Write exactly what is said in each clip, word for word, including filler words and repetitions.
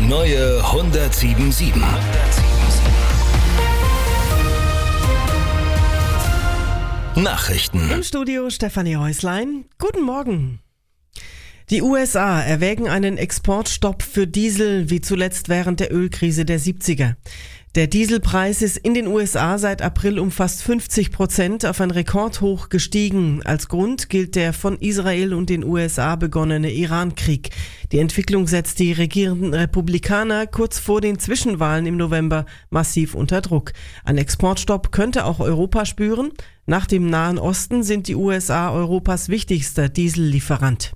neue hundertsieben Komma sieben. Nachrichten. Im Studio Stefanie Häuslein. Guten Morgen. Die U S A erwägen einen Exportstopp für Diesel, wie zuletzt während der Ölkrise der siebziger. Der Dieselpreis ist in den U S A seit April um fast fünfzig Prozent auf ein Rekordhoch gestiegen. Als Grund gilt der von Israel und den U S A begonnene Iran-Krieg. Die Entwicklung setzt die regierenden Republikaner kurz vor den Zwischenwahlen im November massiv unter Druck. Ein Exportstopp könnte auch Europa spüren. Nach dem Nahen Osten sind die U S A Europas wichtigster Diesellieferant.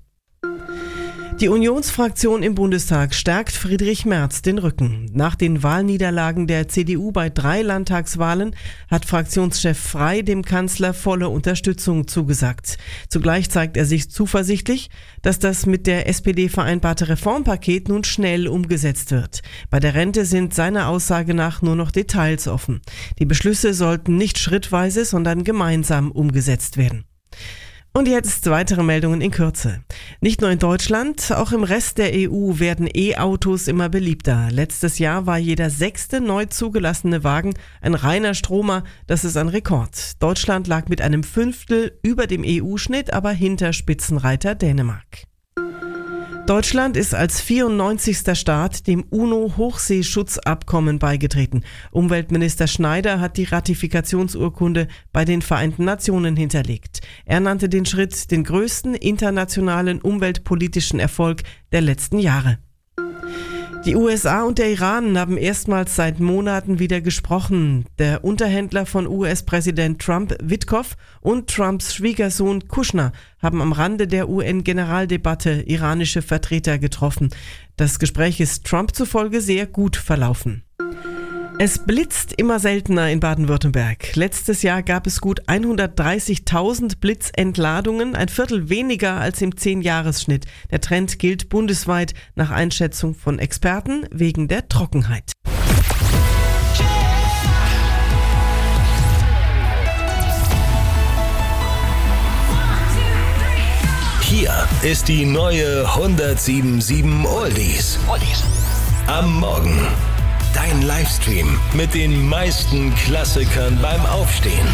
Die Unionsfraktion im Bundestag stärkt Friedrich Merz den Rücken. Nach den Wahlniederlagen der C D U bei drei Landtagswahlen hat Fraktionschef Frey dem Kanzler volle Unterstützung zugesagt. Zugleich zeigt er sich zuversichtlich, dass das mit der S P D vereinbarte Reformpaket nun schnell umgesetzt wird. Bei der Rente sind seiner Aussage nach nur noch Details offen. Die Beschlüsse sollten nicht schrittweise, sondern gemeinsam umgesetzt werden. Und jetzt weitere Meldungen in Kürze. Nicht nur in Deutschland, auch im Rest der E U werden E-Autos immer beliebter. Letztes Jahr war jeder sechste neu zugelassene Wagen ein reiner Stromer. Das ist ein Rekord. Deutschland lag mit einem Fünftel über dem E U-Schnitt, aber hinter Spitzenreiter Dänemark. Deutschland ist als vierundneunzigster Staat dem UNO-Hochseeschutzabkommen beigetreten. Umweltminister Schneider hat die Ratifikationsurkunde bei den Vereinten Nationen hinterlegt. Er nannte den Schritt den größten internationalen umweltpolitischen Erfolg der letzten Jahre. Die U S A und der Iran haben erstmals seit Monaten wieder gesprochen. Der Unterhändler von U S-Präsident Trump, Witkoff, und Trumps Schwiegersohn Kushner haben am Rande der U N-Generaldebatte iranische Vertreter getroffen. Das Gespräch ist Trump zufolge sehr gut verlaufen. Es blitzt immer seltener in Baden-Württemberg. Letztes Jahr gab es gut hundertdreißigtausend Blitzentladungen, ein Viertel weniger als im zehn-Jahres-Schnitt. Der Trend gilt bundesweit nach Einschätzung von Experten wegen der Trockenheit. Hier ist die neue hundertsieben Komma sieben Oldies. Am Morgen. Dein Livestream mit den meisten Klassikern beim Aufstehen.